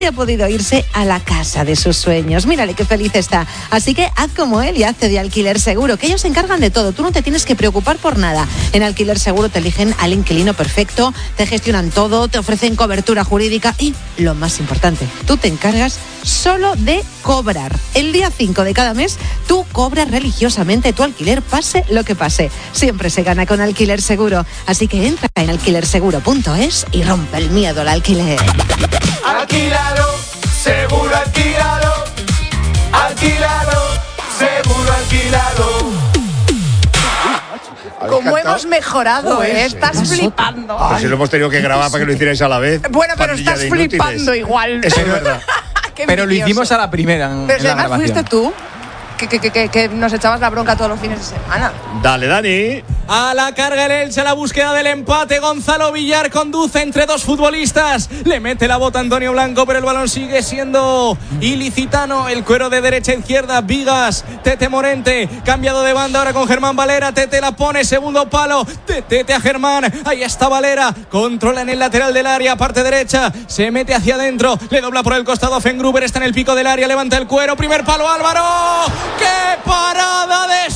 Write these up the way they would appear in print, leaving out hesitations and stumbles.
ha podido irse a la casa de sus sueños. Mírale qué feliz está. Así que haz como él y hazte de Alquiler Seguro, que ellos se encargan de todo. Tú no te tienes que preocupar por nada. En Alquiler Seguro te eligen al inquilino perfecto, te gestionan todo, te ofrecen cobertura jurídica y, lo más importante, tú te encargas solo de cobrar. El día 5 de cada mes, tú cobras religiosamente tu alquiler, pase lo que pase. Siempre se gana con Alquiler Seguro. Así que entra en alquilerseguro.es y rompe el miedo al alquiler. Alquilado, seguro alquilado. Alquilado, seguro alquilado. Como hemos mejorado, estás flipando. Pues si lo hemos tenido que grabar para que lo hicierais a la vez. Bueno, pero estás flipando igual. Eso es verdad. Pero lo hicimos a la primera. Pero si además fuiste tú que nos echabas la bronca todos los fines de semana. Dale, Dani. A la carga el Elche, a la búsqueda del empate. Gonzalo Villar conduce entre dos futbolistas. Le mete la bota Antonio Blanco, pero el balón sigue siendo ilicitano. El cuero de derecha a izquierda. Vigas, Tete Morente, cambiado de banda ahora con Germán Valera. Tete la pone, segundo palo. Tete a Germán. Ahí está Valera. Controla en el lateral del área, parte derecha. Se mete hacia adentro. Le dobla por el costado a Fengruber. Está en el pico del área. Levanta el cuero. Primer palo, Álvaro. ¡Qué parada de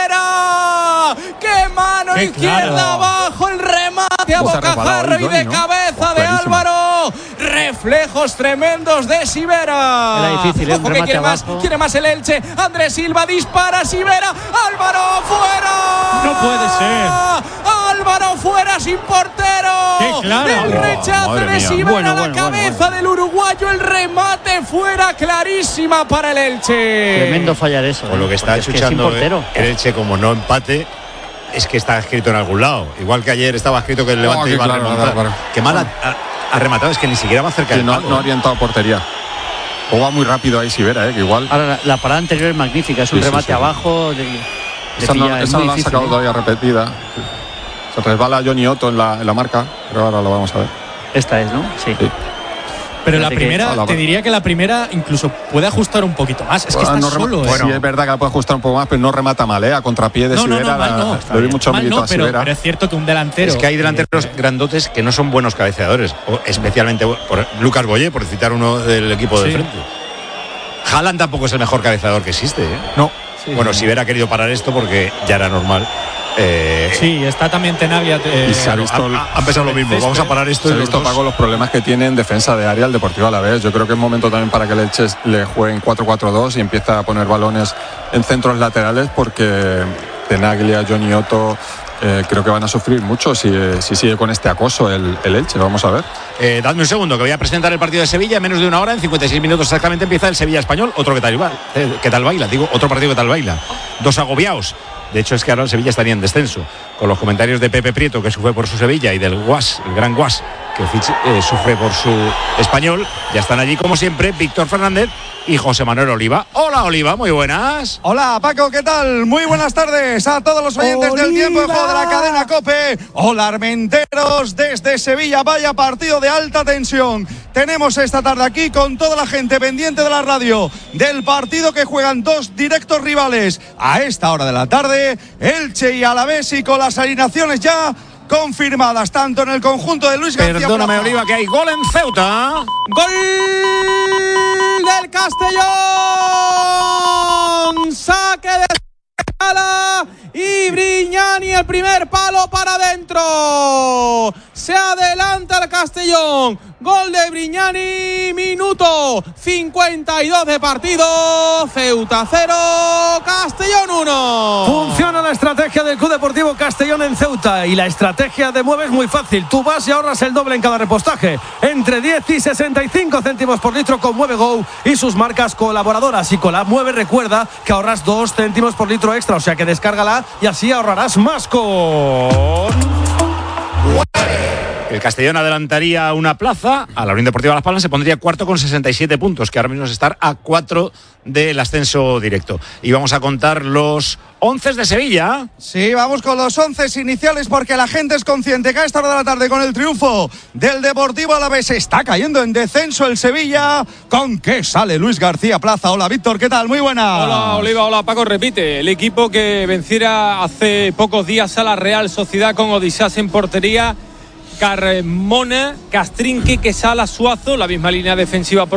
Sivera! ¡Qué mano izquierda abajo! El remate a bocajarro y de cabeza de Álvaro. Reflejos tremendos de Sivera. Era difícil, ojo que quiere más el Elche. Andrés Silva dispara, Sivera. ¡Álvaro fuera! No puede ser. Álvaro fuera sin portero. ¡Qué claro! El rechazo de Sivera a la cabeza del uruguayo. El remate fuera, clarísima para el Elche. Tremendo fallar eso. Con lo que está chuchando el Elche, como no empate, es que está escrito en algún lado. Igual que ayer estaba escrito que el Levante iba a remontar. Claro. Qué mal ha rematado, es que ni siquiera va cerca del palo. No ha orientado portería. O va muy rápido ahí Sivera, que igual. Ahora la parada anterior es magnífica, es un remate abajo. Esa no la han sacado todavía repetida. Se resbala Johnny Otto en la marca, pero ahora lo vamos a ver. Esta es, ¿no? Sí. Pero la primera, te diría que la primera incluso puede ajustar un poquito más. Es que está solo. Bueno, sí, es verdad que la puede ajustar un poco más, pero no remata mal, a contrapié de Sivera. Le doy mucho mérito a Sivera. Pero es cierto que un delantero. Es que hay delanteros grandotes que no son buenos cabeceadores. Especialmente por Lucas Boyé, por citar uno del equipo de frente. Haaland tampoco es el mejor cabeceador que existe, ¿eh? No. Sí, bueno, Sivera ha querido parar esto porque ya era normal. Sí, está también Tenaglia. Y se ha visto, ha pensado lo mismo. Vamos a parar esto. Se ha visto Paco los problemas que tiene en defensa de área el Deportivo Alavés. Yo creo que es momento también para que el Elche le juegue en 4-4-2 y empiece a poner balones en centros laterales, porque Tenaglia, Johnny Otto, creo que van a sufrir mucho si sigue con este acoso el Elche. Vamos a ver. Dadme un segundo, que voy a presentar el partido de Sevilla en menos de una hora. En 56 minutos exactamente empieza el Sevilla Español. Otro que tal baila, digo, otro partido que tal baila. Dos agobiados. De hecho, es que ahora el Sevilla estaría en descenso. Con los comentarios de Pepe Prieto, que sufre por su Sevilla, y del Guas, el gran Guas, que sufre por su Español. Ya están allí, como siempre, Víctor Fernández y José Manuel Oliva. Hola, Oliva, muy buenas. Hola, Paco, ¿qué tal? Muy buenas tardes a todos los oyentes del Tiempo de Juego de la cadena COPE. Hola, armenteros, desde Sevilla. Vaya partido de alta tensión tenemos esta tarde aquí, con toda la gente pendiente de la radio del partido que juegan dos directos rivales a esta hora de la tarde, Elche y Alavés, y con las alineaciones ya confirmadas tanto en el conjunto de Luis García. Perdóname, Oliva, que hay gol en Ceuta. ¡Gol del Castellón! ¡Saque de escala! Y Brignani, el primer palo para adentro. Se adelanta el Castellón. Gol de Brignani, minuto 52 de partido. Ceuta 0, Castellón 1. Funciona la estrategia del Club Deportivo Castellón en Ceuta, y la estrategia de Mueve es muy fácil. Tú vas y ahorras el doble en cada repostaje, entre 10 y 65 céntimos por litro con Mueve Go y sus marcas colaboradoras. Y con la Mueve recuerda que ahorras 2 céntimos por litro extra, o sea que descárgala y así ahorrarás más con... El Castellón adelantaría una plaza a la Unión Deportiva Las Palmas, se pondría cuarto con 67 puntos, que ahora mismo es estar a 4 del ascenso directo. Y vamos a contar los 11 de Sevilla. Sí, vamos con los 11 iniciales, porque la gente es consciente que a esta hora de la tarde, con el triunfo del Deportivo Alavés, está cayendo en descenso el Sevilla. ¿Con qué sale Luis García Plaza? Hola, Víctor, ¿qué tal? Muy buena. Hola, Oliva, hola, Paco. Repite, el equipo que venciera hace pocos días a la Real Sociedad con Odisseas en portería Carmona, Castrinque, Quesala, Suazo, la misma línea defensiva